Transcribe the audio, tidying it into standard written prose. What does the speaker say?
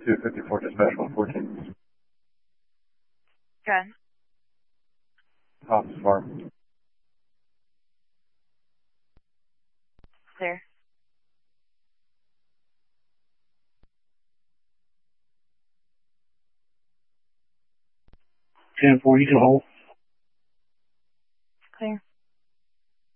254 dispatch 114. Good. Office Farm. Clear. 10-4, you can hold.